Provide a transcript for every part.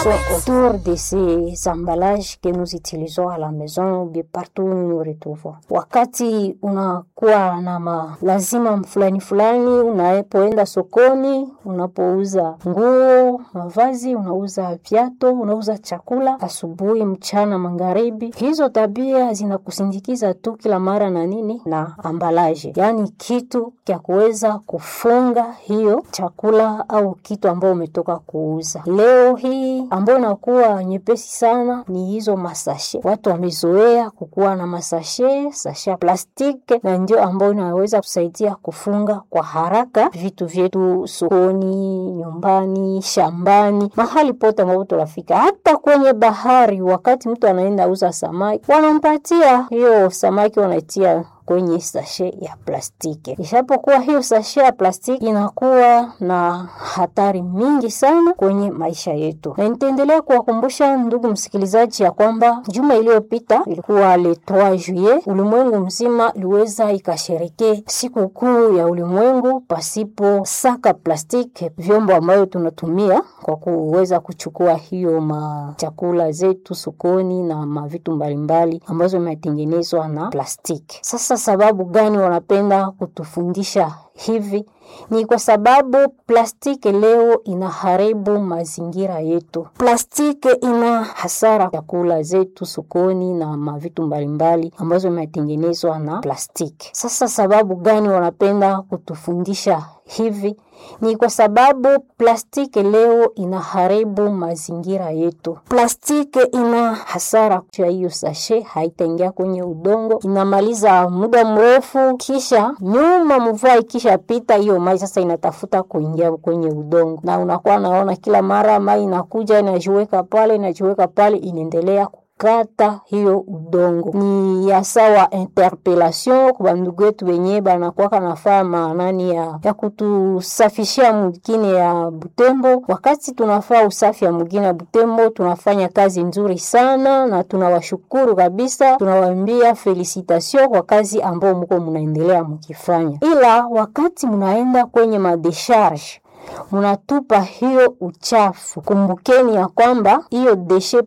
sont autour de ces emballages que nous utilisons à la maison ou bien partout où nous nous retrouvons. Wakati unakuwa na lazima fulani fulani, unapoenda sokoni, unapouza nguo, mavazi, unauza viatu, unauza chakula, asubuhi, mchana, magharibi, hizo tabia zinakusindikiza tu kila mara na nini? Na ambalaje. Yani kitu kia kuweza kufunga hiyo chakula au kitu ambao umetoka kuuza. Leo hii ambao inakuwa nyepesi sana ni hizo masashe. Watu wamezoea kukuwa na masashe, sashe ya plastiki, na ndio ambao inaweza kusaidia kufunga kwa haraka vitu vyetu sokoni, nyumbani, shambani, mahali pote ambapo tunafika. Hata kwenye bahari, wakati mtu anaenda uza samaki, wanampatia hiyo samaki wanaitia kwenye sashe ya plastiki. Ishapokuwa hiyo sashe ya plastiki inakuwa na hatari mingi sana kwenye maisha yetu. Na nitaendelea kuwakumbusha ndugu msikilizaji ya kwamba juma iliyopita ilikuwa le 3 juillet, ulimwengu mzima liweza ikashereke siku kuu ya ulimwengu pasipo saka plastiki, vyombo ambayo tunatumia kwa kuweza kuchukua hiyo chakula zetu sokoni na mavitu mbalimbali ambazo imetengenezwa na plastiki. Sasa sababu gani wanapenda kutufundisha hivi? Ni kwa sababu plastiki leo inaharibu mazingira yetu. Plastiki ina hasara chakula zetu sokoni na mavitu mbalimbali ambazo imetengenezwa na plastiki. Sasa sababu gani wanapenda kutufundisha hivi? Ni kwa sababu plastiki leo inaharibu mazingira yetu. Plastiki ina hasara kwa hiyo sashe, haitaingia kwenye udongo, inamaliza muda mrefu, kisha nyuma mvua ikisha pita hiyo maji sasa inatafuta kuingia kwenye udongo. Na unakuwa naona kila mara maji inakuja inajiweka pale inaendelea kata hiyo udongo. Ni ya sawa interpellation kwa ndugu wetu wenye banakuwa kanafaa maanani ya kutusafishia mugine ya Butembo. Wakati tunafaa usafi ya mugine ya Butembo, tunafanya kazi nzuri sana na tunawashukuru kabisa. Tunawaambia felicitation kwa kazi ambao mko mnaendelea mkifanya. Ila wakati mnaenda kwenye madecharge, munatupa hiyo uchafu, kumbukeni ya kwamba hiyo deshe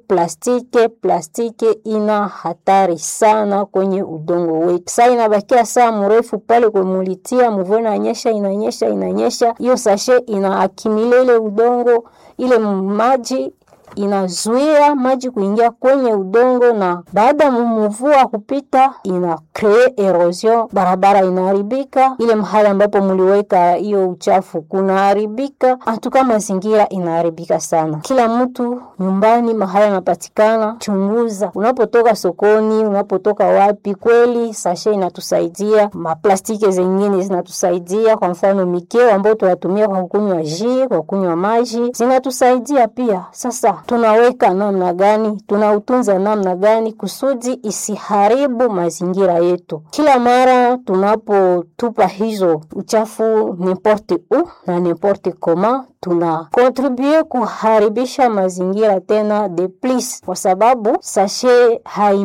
plastiki ina hatari sana kwenye udongo wetu. Sasa inabakia saa mrefu pale kwa mulitia, mvua inanyesha, hiyo sashe inaakimilele udongo, ile maji inazuia maji kuingia kwenye udongo, na baada mvua kupita ina cree erosion, barabara inaharibika, ile mahali ambapo mliweka hiyo uchafu kunaharibika, atuka mazingira inaharibika sana. Kila mtu nyumbani mahali anapatikana, chunguza unapotoka sokoni, unapotoka wapi. Kweli sashe inatusaidia, maplastiki zingine zinatusaidia, kwa mfano mikeo ambayo tunatumia kwa kunywa jus, kwa kunywa maji, zinatusaidia pia. Sasa tunaweka namna gani, tunautunza namna gani kusudi isiharibu mazingira yetu? Kila mara tunapotupa hizo uchafu n'importe où na n'importe comment, tuna contribue kuharibisha mazingira tena de plus, kwa sababu sashe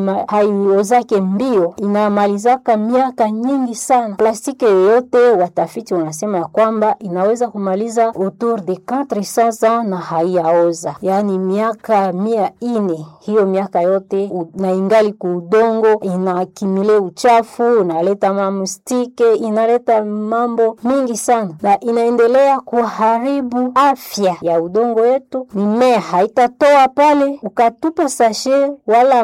haiozake mbio, inamalizaka miaka nyingi sana. Plastiki yoyote watafiti wanasema ya kwamba inaweza kumaliza autour de 400 ans na haiyaoza, yani miaka 400. Hiyo miaka yote na ingali kuudongo, inakimile uchafu, inaleta mamustike, inaleta mambo mingi sana, na inaendelea kuharibu afya ya udongo wetu. Mimea haitatoa pale, ukatupa sashe wala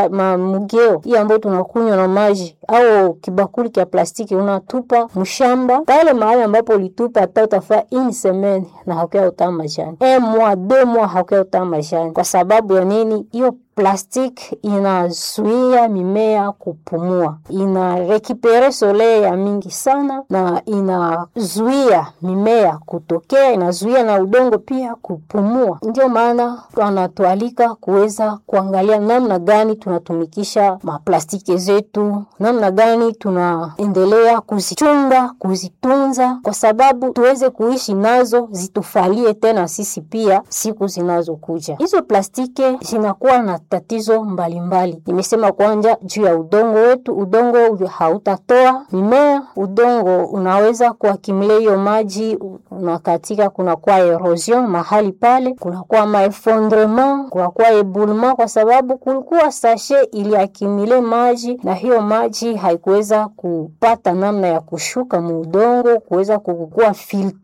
mugeo hii ambayo tunakunywa na maji au kibakuli kia plastiki unatupa mshamba pale, mahali ambapo ulitupa hata utafaa une semaine na haukea utama jani, 1 mois 2 mois haukea utama jani. Kwa sababu ya nini? Hiyo plastiki inazuia mimea kupumua, ina rekipere soleil ya mingi sana, na inazuia mimea kutokea, inazuia na udongo pia kupumua. Ndio maana tunatualika kuweza kuangalia namna gani tunatumikisha maplastiki zetu, namna gani tunaendelea kuzichunga, kuzitunza, kwa sababu tuweze kuishi nazo, zitufalie tena sisi pia siku zinazokuja. Hizo plastiki zinakuwa na matatizo mbalimbali. Nimesema kwanza juu ya udongo wetu, udongo hautatoa mimea, udongo unaweza kuakimile hiyo maji, unakatika, kunakuwa erosion mahali pale, kunakuwa maeffondrement, kunakuwa éboulement, kwa sababu kulikuwa sachet iliakimile maji na hiyo maji haikuweza kupata namna ya kushuka mu udongo kuweza kukua filtre